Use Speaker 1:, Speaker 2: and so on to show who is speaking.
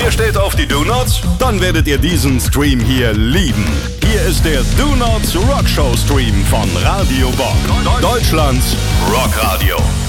Speaker 1: Ihr steht auf die Do-Nots? Dann werdet ihr diesen Stream hier lieben. Hier ist der Do-Nots Rockshow Stream von Radio Bock. Deutschlands Rockradio.